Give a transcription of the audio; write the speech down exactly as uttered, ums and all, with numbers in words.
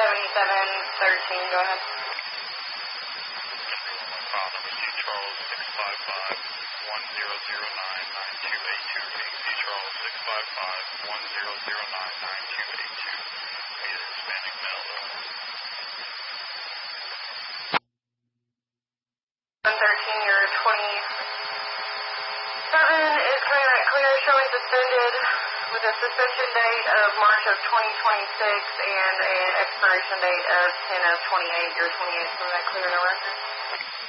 seventy-seven thirteen, go ahead. File number C Charles six five five one zero zero nine nine two eight two. C Charles six five five one zero zero nine nine two eight two. He is Hispanic male. one thirteen, you're twenty-seven is clear, clear showing suspended with a suspension date of March of twenty twenty-six and an expiration date of ten of twenty-eight. You're twenty-eight, so that clear in the record?